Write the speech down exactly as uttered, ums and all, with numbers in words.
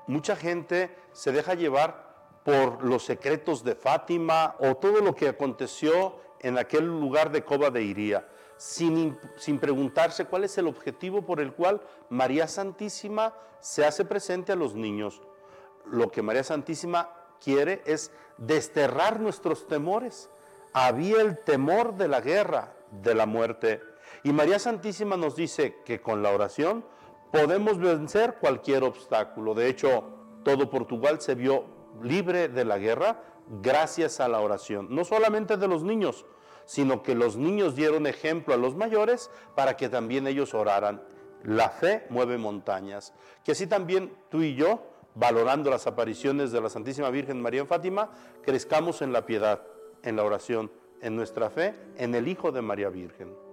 mucha gente se deja llevar por los secretos de Fátima o todo lo que aconteció en aquel lugar de Cova de Iría, sin, sin preguntarse cuál es el objetivo por el cual María Santísima se hace presente a los niños. Lo que María Santísima quiere es desterrar nuestros temores. Había el temor de la guerra, de la muerte, y María Santísima nos dice que con la oración podemos vencer cualquier obstáculo. De hecho, todo Portugal se vio libre de la guerra gracias a la oración, no solamente de los niños, sino que los niños dieron ejemplo a los mayores para que también ellos oraran. La fe mueve montañas. Que así también tú y yo, valorando las apariciones de la Santísima Virgen María en Fátima, crezcamos en la piedad, en la oración, en nuestra fe, en el Hijo de María Virgen.